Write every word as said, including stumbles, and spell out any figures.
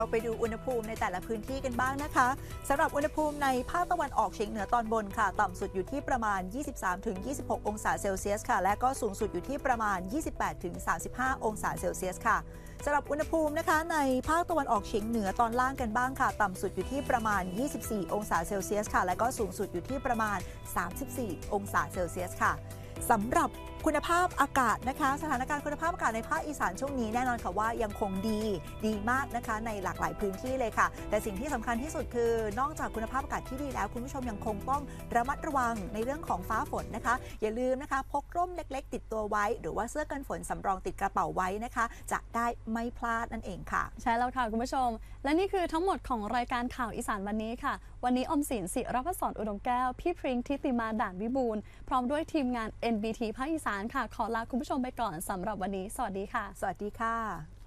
เราไปดูอุณหภูมิในแต่ละพื้นที่กันบ้างนะคะสำหรับอุณหภูมิในภาคตะวันออกเฉียงเหนือตอนบนค่ะต่ำสุดอยู่ที่ประมาณ ยี่สิบสามถึงยี่สิบหก องศาเซลเซียสค่ะและก็สูงสุดอยู่ที่ประมาณ ยี่สิบแปดถึงสามสิบห้า องศาเซลเซียสค่ะสำหรับอุณหภูมินะคะในภาคตะวันออกเฉียงเหนือตอนล่างกันบ้างค่ะต่ำสุดอยู่ที่ประมาณ ยี่สิบสี่ องศาเซลเซียสค่ะและก็สูงสุดอยู่ที่ประมาณ สามสิบสี่ องศาเซลเซียสค่ะสำหรับคุณภาพอากาศนะคะสถานการณ์คุณภาพอากาศในภาคอีสานช่วงนี้แน่นอนค่ะว่ายังคงดีดีมากนะคะในหลากหลายพื้นที่เลยค่ะแต่สิ่งที่สำคัญที่สุดคือนอกจากคุณภาพอากาศที่ดีแล้วคุณผู้ชมยังคงต้องระมัดระวังในเรื่องของฟ้าฝนนะคะอย่าลืมนะคะพกร่มเล็กๆติดตัวไว้หรือว่าเสื้อกันฝนสำรองติดกระเป๋าไว้นะคะจะได้ไม่พลาดนั่นเองค่ะใช่แล้วค่ะคุณผู้ชมและนี่คือทั้งหมดของรายการข่าวอีสานวันนี้ค่ะวันนี้อมสินศิรพศรอุดมแก้วพี่พริ้งทิติมาด่านวิบูลย์พร้อมด้วยทีมงาน เอ็น บี ที ภาคอีสานค่ะขอลาคุณผู้ชมไปก่อนสำหรับวันนี้สวัสดีค่ะสวัสดีค่ะ